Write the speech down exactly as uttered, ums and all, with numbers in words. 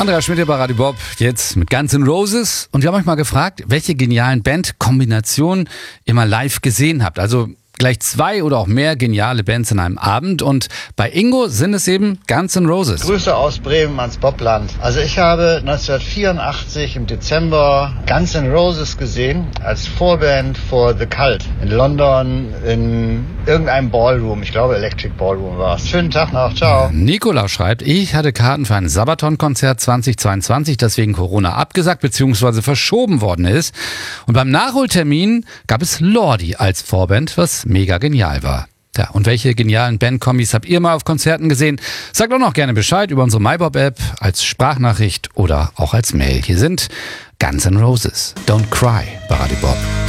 Andreas Schmidt hier bei Radio Bob, jetzt mit Guns N' Roses. Und wir haben euch mal gefragt, welche genialen Bandkombinationen ihr mal live gesehen habt. Also gleich zwei oder auch mehr geniale Bands in einem Abend. Und bei Ingo sind es eben Guns N' Roses. Grüße aus Bremen ans Bobland. Also ich habe neunzehnhundertvierundachtzig im Dezember Guns N' Roses gesehen als Vorband for The Cult in London in irgendeinem Ballroom. Ich glaube Electric Ballroom war es. Schönen Tag noch, ciao. Nikola schreibt, ich hatte Karten für ein Sabaton-Konzert zweitausendzweiundzwanzig, das wegen Corona abgesagt bzw. verschoben worden ist. Und beim Nachholtermin gab es Lordi als Vorband, was mega genial war. Ja, und welche genialen Bandkombis habt ihr mal auf Konzerten gesehen? Sagt auch noch gerne Bescheid über unsere MyBob-App, als Sprachnachricht oder auch als Mail. Hier sind Guns N' Roses. Don't Cry bei Radio Bob.